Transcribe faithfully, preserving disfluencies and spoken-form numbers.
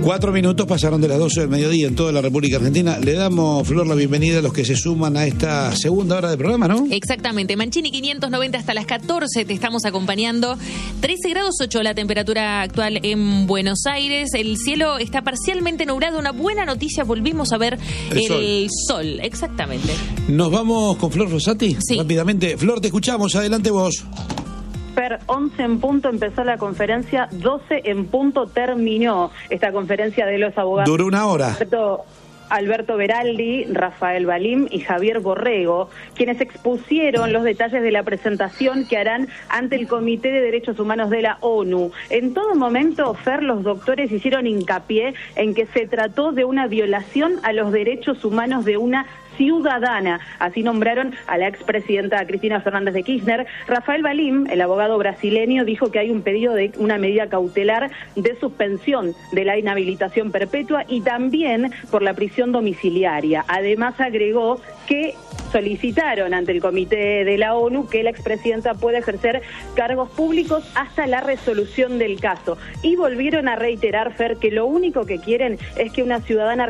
Cuatro minutos pasaron de las doce del mediodía en toda la República Argentina. Le damos, Flor, la bienvenida a los que se suman a esta segunda hora de programa, ¿no? Exactamente. Mancini quinientos noventa hasta las catorce. Te estamos acompañando. trece grados ocho la temperatura actual en Buenos Aires. El cielo está parcialmente nublado. Una buena noticia. Volvimos a ver el, el sol. sol. Exactamente. Nos vamos con Flor Rosati. Sí. Rápidamente. Flor, te escuchamos. Adelante vos. once en punto empezó la conferencia, doce en punto terminó esta conferencia de los abogados. Duró una hora. Alberto, Alberto Beraldi, Rafael Balim y Javier Borrego, quienes expusieron los detalles de la presentación que harán ante el Comité de Derechos Humanos de la ONU. En todo momento, Fer, los doctores hicieron hincapié en que se trató de una violación a los derechos humanos de una ciudadana. Así nombraron a la expresidenta Cristina Fernández de Kirchner. Rafael Balim, el abogado brasileño, dijo que hay un pedido de una medida cautelar de suspensión de la inhabilitación perpetua y también por la prisión domiciliaria. Además, agregó que solicitaron ante el Comité de la ONU que la expresidenta pueda ejercer cargos públicos hasta la resolución del caso. Y volvieron a reiterar, Fer, que lo único que quieren es que una ciudadana